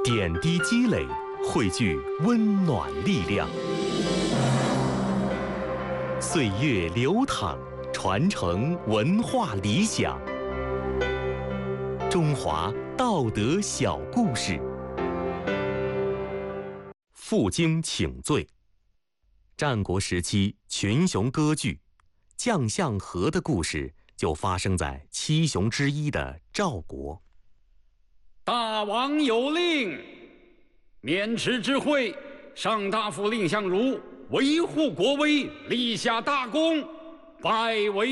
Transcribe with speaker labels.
Speaker 1: 点滴积累，汇聚温暖力量。岁月流淌，传承文化理想。中华道德小故事，负荆请罪。战国时期群雄割据，将相和的故事就发生在七雄之一的赵国。
Speaker 2: 大王有令，渑池之会，上大夫蔺相如维护国威，立下大功，拜为